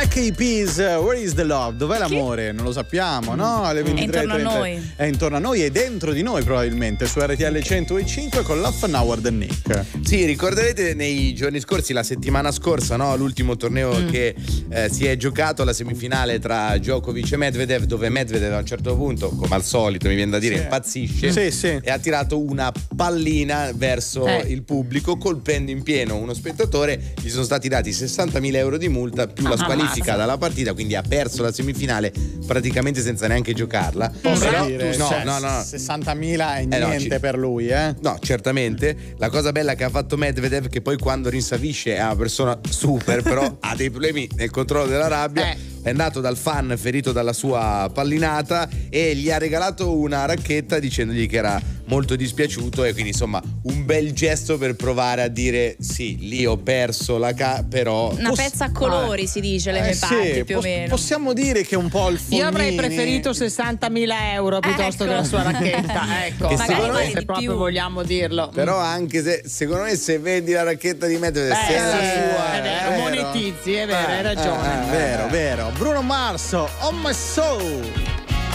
Black Eyed Peas, Where is the Love? Dov'è l'amore? Non lo sappiamo, no? Alle 23:30. È intorno a noi. È intorno a noi e dentro di noi probabilmente, su RTL 105 con Love and Howard e Nick. Sì, ricorderete nei giorni scorsi, la settimana scorsa, no? L'ultimo torneo che si è giocato, la semifinale tra Djokovic e Medvedev, dove Medvedev a un certo punto, come al solito mi viene da dire, impazzisce e ha tirato una pallina verso il pubblico, colpendo in pieno uno spettatore. Gli sono stati dati 60.000 euro di multa più la squalifica dalla partita, quindi ha perso la semifinale praticamente senza neanche giocarla. Posso dire, no. 60.000 è niente per lui, No, certamente. La cosa bella che ha fatto Medvedev, che poi quando rinsavisce è una persona super, però ha dei problemi nel controllo della rabbia. È andato dal fan ferito dalla sua pallinata e gli ha regalato una racchetta dicendogli che era molto dispiaciuto, e quindi insomma un bel gesto per provare a dire sì, lì ho perso però una pezza a colori si dice le mie parti più o meno. Possiamo dire che un po' il Fognini. Io avrei preferito 60.000 euro piuttosto che la sua racchetta, ecco, che magari se proprio vogliamo dirlo. Però anche se secondo me se vendi la racchetta di Medvedev se è la sua, è vero, monetizzi, è vero, hai ragione. Vero. Bruno Mars, On My Soul.